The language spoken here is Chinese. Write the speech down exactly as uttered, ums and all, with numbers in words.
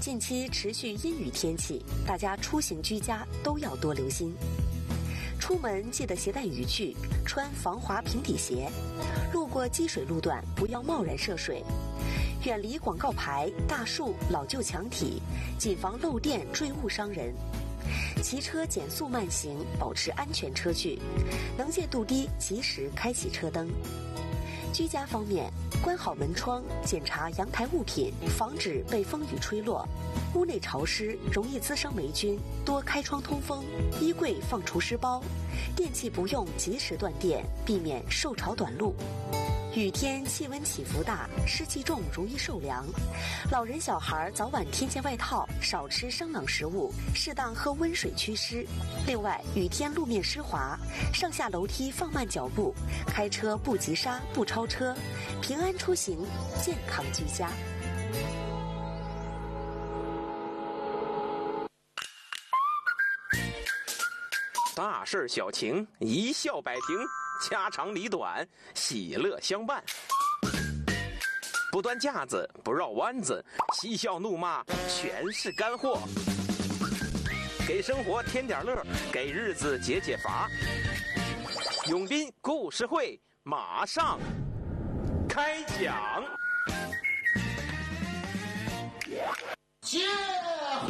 近期持续阴雨天气，大家出行居家都要多留心。出门记得携带雨具，穿防滑平底鞋。路过积水路段，不要贸然涉水。远离广告牌、大树、老旧墙体，谨防漏电坠物伤人。骑车减速慢行，保持安全车距。能见度低，及时开启车灯。居家方面，关好门窗，检查阳台物品，防止被风雨吹落。屋内潮湿，容易滋生霉菌，多开窗通风。衣柜放除湿包，电器不用及时断电，避免受潮短路。雨天气温起伏大，湿气重，容易受凉。老人小孩早晚添件外套，少吃生冷食物，适当喝温水祛湿。另外，雨天路面湿滑，上下楼梯放慢脚步，开车不急刹不超车，平安出行，健康居家。 大事小情，一笑百平，家长里短，喜乐相伴。不端架子，不绕弯子，嬉笑怒骂，全是干货。给生活添点乐，给日子解解乏。永斌故事会马上开讲。